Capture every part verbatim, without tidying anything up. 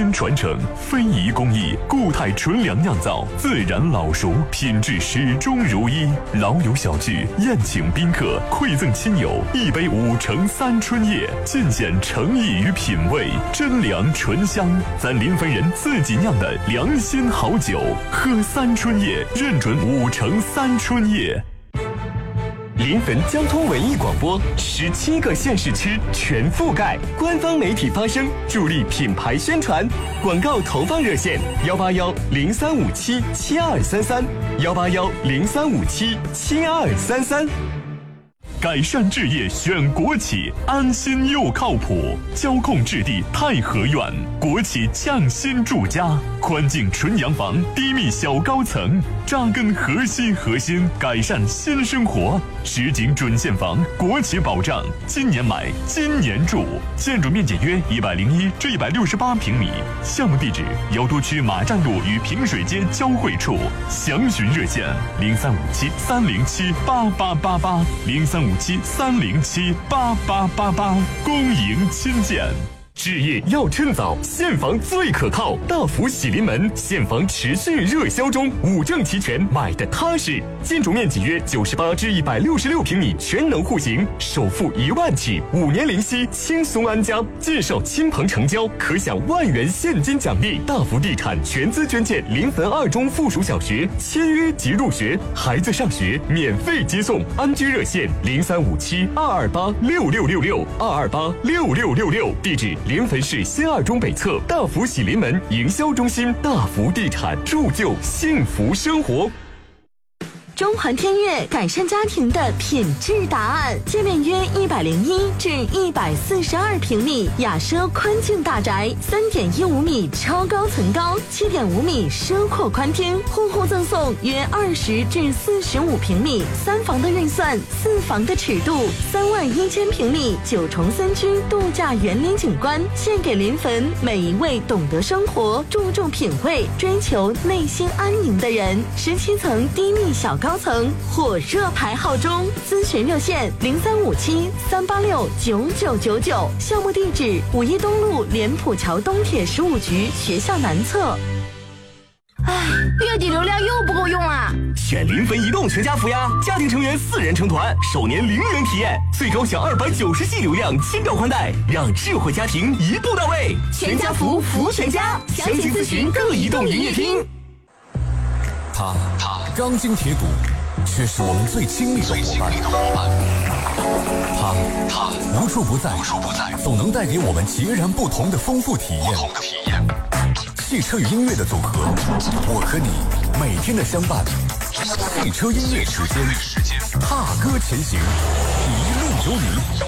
心传承，非遗工艺，固态纯粮酿造，自然老熟，品质始终如一。老友小聚，宴请宾客，馈赠亲友，一杯五成三春叶，尽显诚意与品味，真粮醇香，咱临汾人自己酿的良心好酒，喝三春叶，认准五成三春叶。 临汾交通文艺广播，十七个县市区全覆盖，官方媒体发声，助力品牌宣传。广告投放热线：幺八幺零三五七七二三三，幺八幺零三五七七二三三。 改善置业选国企，安心又靠谱。交控置地太和苑，国企匠心住家，宽净纯洋房，低密小高层，扎根核心核心，改善新生活。实景准现房，国企保障，今年买，今年住。建筑面积约一百零一至一百六十八平米。项目地址：瑶都区马站路与平水街交汇处。详询热线：零三五七三零七八八八八，零三五七三零七八八八八。恭迎亲见。 置业要趁早，现房最可靠。大福喜临门，现房持续热销中，五证齐全，买的踏实。建筑面积约九十八至一百六十六平米，全能户型，首付一万起，五年零息，轻松安家。介绍亲朋成交，可享万元现金奖励。大福地产全资捐建临汾二中附属小学，签约即入学，孩子上学免费接送。安居热线：零三五七二二八六六六六二二八六六六六，地址。临汾市新二中北侧大福喜临门营销中心，大福地产铸就幸福生活。 中环天悦改善家庭的品质答案，界面约一百零一至一百四十二平米，雅奢宽净大宅，三点一五米超高层高，七点五米奢阔宽厅，户户赠送约二十至四十五平米，三房的预算，四房的尺度，三万一千平米，九重三居度假园林景观，献给临汾每一位懂得生活、注重品味、追求内心安宁的人。十七层低密小高层火热排号中，咨询热线零三五七三八六九九九九，项目地址五一东路莲浦桥东铁十五局学校南侧。 唉，月底流量又不够用啊！ 选临汾移动全家福呀，家庭成员四人成团，首年零元体验，最高享二百九十 G 流量，轻调宽带，让智慧家庭一步到位。 全家福服务全家，详情咨询各移动营业厅。 他他钢筋铁骨，却是我们最亲密的伙伴。他他无处不在，无处不在，总能带给我们截然不同的丰富体验。汽车与音乐的组合，我和你每天的相伴。汽车音乐时间，踏歌前行，一路有你。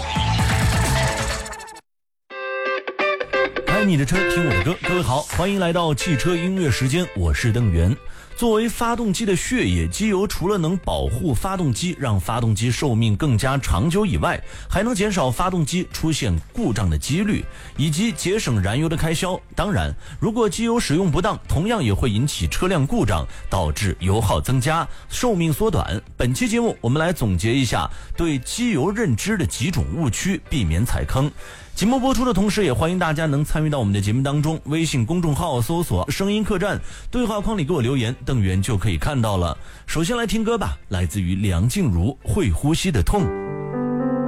开你的车，听我的歌。各位好，欢迎来到汽车音乐时间，我是邓源。作为发动机的血液，机油除了能保护发动机，让发动机寿命更加长久以外，还能减少发动机出现故障的几率，以及节省燃油的开销。当然，如果机油使用不当，同样也会引起车辆故障，导致油耗增加，寿命缩短。本期节目我们来总结一下对机油认知的几种误区，避免踩坑。节目播出的同时，也欢迎大家能参与到我们的节目当中，微信公众号搜索声音客栈，对话框里给我留言，邓源就可以看到了。首先来听歌吧，来自于梁静茹《会呼吸的痛》。